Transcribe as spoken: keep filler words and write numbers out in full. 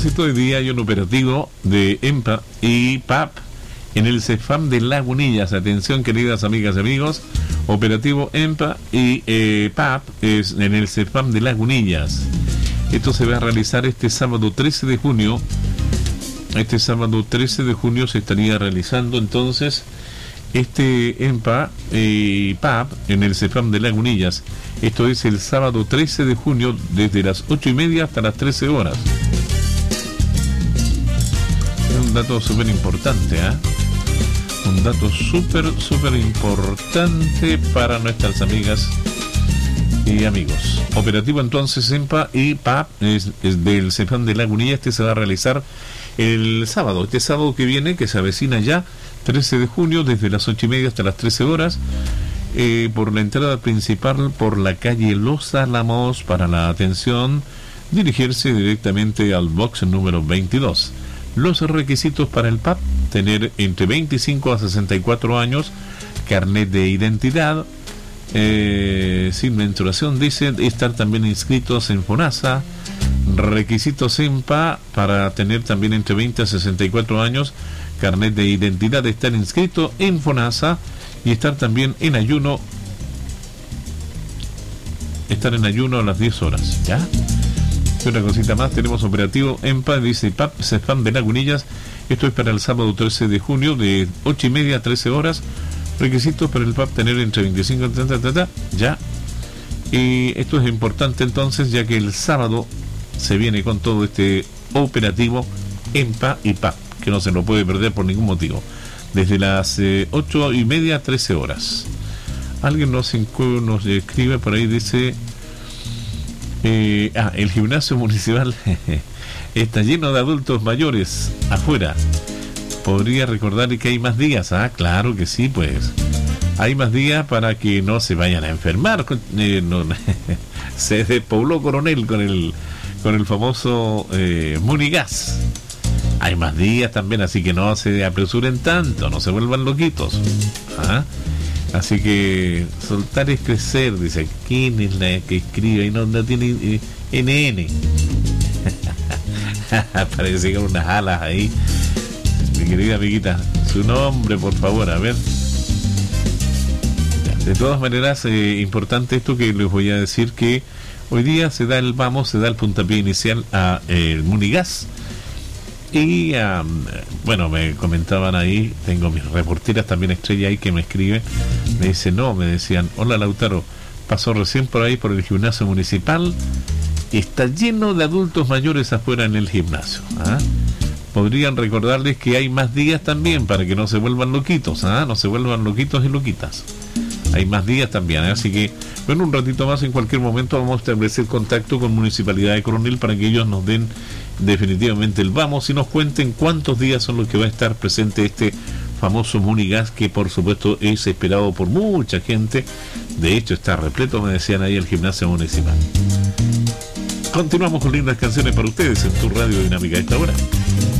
propósito, hoy día hay un operativo de EMPA y P A P en el CEFAM de Lagunillas. Atención, queridas amigas y amigos, operativo EMPA y eh, P A P es en el CEFAM de Lagunillas. Esto se va a realizar este sábado trece de junio. Este sábado trece de junio se estaría realizando entonces este EMPA y P A P en el CEFAM de Lagunillas. Esto es el sábado trece de junio desde las ocho y media hasta las trece horas. Es un dato súper importante, ¿eh? Un dato súper, súper importante para nuestras amigas y amigos. Operativo entonces EMPA y P A P es, es del CEFAM de Lagunillas. Este se va a realizar el sábado, este sábado que viene, que se avecina ya, trece de junio, desde las ocho y media hasta las trece horas, eh, por la entrada principal por la calle Los Álamos. Para la atención, dirigirse directamente al box número veintidós. Los requisitos para el P A P: tener entre veinticinco a sesenta y cuatro años, carnet de identidad, eh, sin menstruación, dice, estar también inscritos en FONASA. Requisitos EMPA para tener también entre veinte a sesenta y cuatro años, carnet de identidad, estar inscrito en FONASA y estar también en ayuno, estar en ayuno a las diez horas, ¿ya? Y una cosita más, tenemos operativo EMPA, dice P A P, CEFAM de Lagunillas. Esto es para el sábado trece de junio de ocho y media a trece horas. Requisitos para el P A P: tener entre veinticinco y treinta, ya. Y esto es importante entonces, ya que el sábado se viene con todo este operativo EMPA y P A P, que no se lo puede perder por ningún motivo, desde las eh, ocho y media a trece horas. Alguien nos, nos escribe por ahí, dice eh, ah, el gimnasio municipal está lleno de adultos mayores afuera. Podría recordar que hay más días. Ah, claro que sí, pues hay más días para que no se vayan a enfermar. eh, no, se despobló Coronel con el con el famoso eh, Munigas. Hay más días también, así que no se apresuren tanto, no se vuelvan loquitos. ¿Ah? Así que soltar es crecer, dice. ¿Quién es la que escribe? Y no, no tiene eh, N N. Parece que hay unas alas ahí. Mi querida amiguita, su nombre, por favor, a ver. De todas maneras, eh, importante esto que les voy a decir, que hoy día se da el vamos, se da el puntapié inicial a eh, el Munigas. Y um, bueno, me comentaban ahí, tengo mis reporteras también estrella ahí que me escriben, me dicen, no, me decían, hola Lautaro, pasó recién por ahí por el gimnasio municipal y está lleno de adultos mayores afuera en el gimnasio. ¿Ah? Podrían recordarles que hay más días también para que no se vuelvan loquitos, ¿ah? No se vuelvan loquitos y loquitas. Hay más días también, ¿eh? Así que, bueno, un ratito más, en cualquier momento vamos a establecer contacto con Municipalidad de Coronel para que ellos nos den definitivamente el vamos y nos cuenten cuántos días son los que va a estar presente este famoso Munigas, que por supuesto es esperado por mucha gente. De hecho está repleto, me decían ahí, el gimnasio municipal. Continuamos con lindas canciones para ustedes en tu radio dinámica a esta hora.